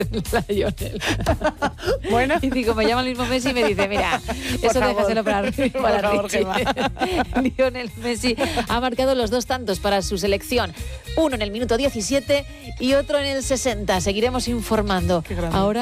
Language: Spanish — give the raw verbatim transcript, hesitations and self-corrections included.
la Lionel. Bueno. Y digo, me llama el mismo Messi y me dice, mira, eso favor. déjaselo para, para Por favor, Richie. Gemma. Lionel Messi ha marcado los dos tantos para su selección. Uno en el minuto diecisiete y otro en el sesenta. Seguiremos informando. Qué grande. Ahora